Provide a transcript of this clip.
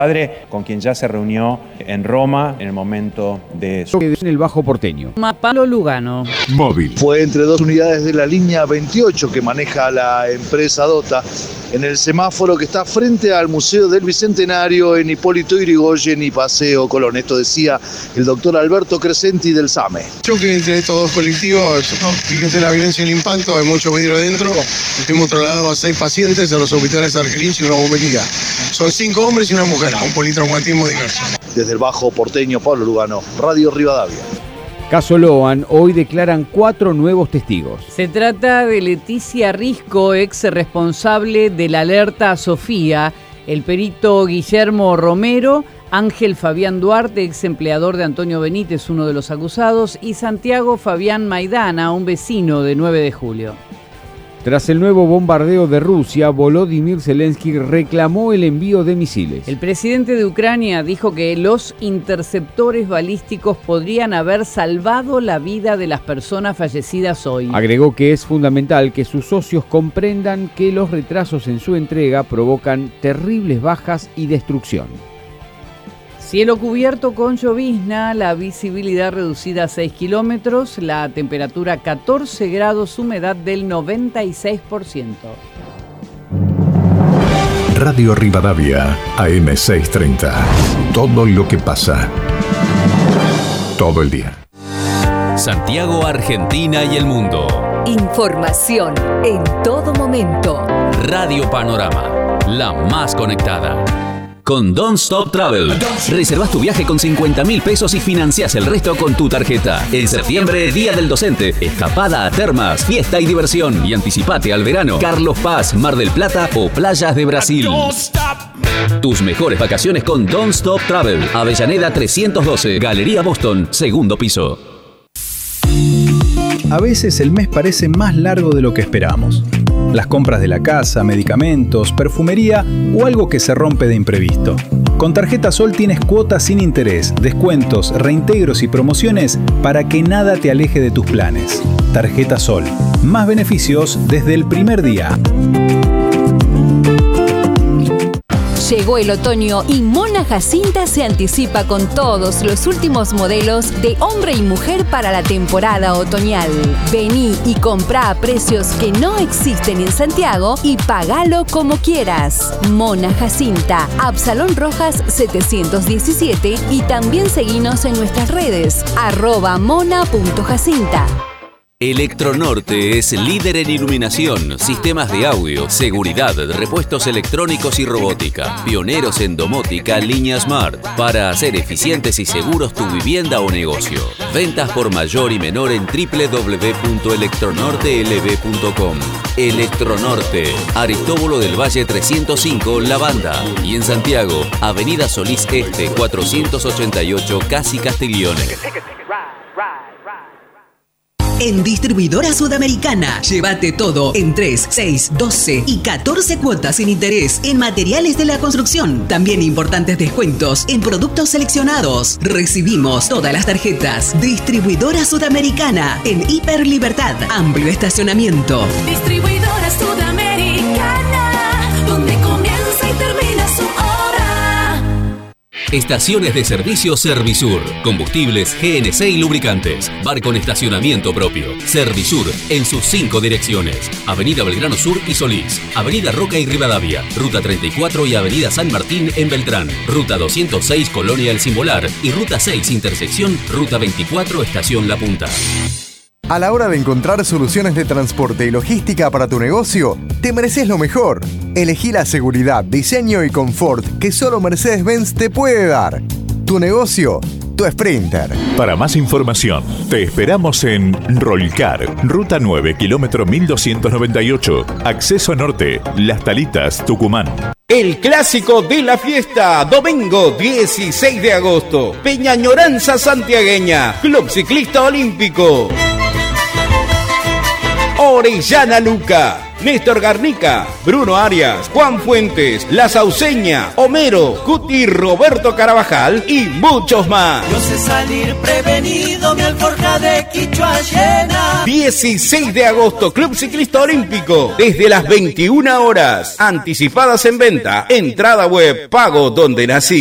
Padre con quien ya se reunió en Roma en el momento de su... En el Bajo Porteño. Pablo Lugano. Móvil. Fue entre dos unidades de la línea 28 que maneja la empresa Dota en el semáforo que está frente al Museo del Bicentenario en Hipólito Yrigoyen y Paseo Colón. Esto decía el doctor Alberto Crescenti del SAME. Choque entre estos dos colectivos, fíjense la violencia y el impacto, hay mucho vidrio adentro. Hemos trasladado a 6 pacientes a los hospitales argelinos y una bombería. Son 5 hombres y una mujer, un politraumatismo diverso. Desde el Bajo Porteño, Pablo Lugano, Radio Rivadavia. Caso Loan, hoy declaran 4 nuevos testigos. Se trata de Leticia Risco, ex responsable de la alerta Sofía, el perito Guillermo Romero, Ángel Fabián Duarte, ex empleador de Antonio Benítez, uno de los acusados, y Santiago Fabián Maidana, un vecino de 9 de julio. Tras el nuevo bombardeo de Rusia, Volodymyr Zelensky reclamó el envío de misiles. El presidente de Ucrania dijo que los interceptores balísticos podrían haber salvado la vida de las personas fallecidas hoy. Agregó que es fundamental que sus socios comprendan que los retrasos en su entrega provocan terribles bajas y destrucción. Cielo cubierto con llovizna, la visibilidad reducida a 6 kilómetros, la temperatura 14 grados, humedad del 96%. Radio Rivadavia, AM 630. Todo lo que pasa. Todo el día. Santiago, Argentina y el mundo. Información en todo momento. Radio Panorama, la más conectada. Con Don't Stop Travel. Reservas tu viaje con 50.000 pesos y financiás el resto con tu tarjeta. En septiembre, Día del Docente, escapada a termas, fiesta y diversión. Y anticipate al verano, Carlos Paz, Mar del Plata o playas de Brasil. Tus mejores vacaciones con Don't Stop Travel. Avellaneda 312, Galería Boston, segundo piso. A veces el mes parece más largo de lo que esperamos. Las compras de la casa, medicamentos, perfumería o algo que se rompe de imprevisto. Con Tarjeta Sol tienes cuotas sin interés, descuentos, reintegros y promociones para que nada te aleje de tus planes. Tarjeta Sol. Más beneficios desde el primer día. Llegó el otoño y Mona Jacinta se anticipa con todos los últimos modelos de hombre y mujer para la temporada otoñal. Vení y comprá a precios que no existen en Santiago y pagalo como quieras. Mona Jacinta, Absalón Rojas 717 y también seguinos en nuestras redes, @mona.jacinta. Electronorte es líder en iluminación, sistemas de audio, seguridad, repuestos electrónicos y robótica. Pioneros en domótica, línea Smart, para hacer eficientes y seguros tu vivienda o negocio. Ventas por mayor y menor en www.electronortelb.com. Electronorte, Aristóbulo del Valle 305, La Banda. Y en Santiago, Avenida Solís Este 488, Casi Castiglione. En Distribuidora Sudamericana, llévate todo en 3, 6, 12 y 14 cuotas sin interés en materiales de la construcción. También importantes descuentos en productos seleccionados. Recibimos todas las tarjetas. Distribuidora Sudamericana en Hiper Libertad. Amplio estacionamiento. Distribuidora Sudamericana, donde comienza y termina su hora. Estaciones de servicio Servisur. Combustibles, GNC y lubricantes. Bar con estacionamiento propio. Servisur en sus 5 direcciones. Avenida Belgrano Sur y Solís. Avenida Roca y Rivadavia. Ruta 34 y Avenida San Martín en Beltrán. Ruta 206 Colonia El Simbolar. Y Ruta 6 intersección Ruta 24 Estación La Punta. A la hora de encontrar soluciones de transporte y logística para tu negocio, te mereces lo mejor. Elegí la seguridad, diseño y confort que solo Mercedes-Benz te puede dar. Tu negocio, tu Sprinter. Para más información, te esperamos en Rolcar, Ruta 9, kilómetro 1298, acceso norte, Las Talitas, Tucumán. El clásico de la fiesta, domingo 16 de agosto, Peña Añoranza Santiagueña, Club Ciclista Olímpico. Orellana Luca, Néstor Garnica, Bruno Arias, Juan Fuentes, La Sauceña, Homero, Cuti, Roberto Carabajal y muchos más. Yo sé salir prevenido, mi alforja de quichua llena. 16 de agosto, Club Ciclista Olímpico, desde las 21 horas. Anticipadas en venta, entrada web, pago donde nací.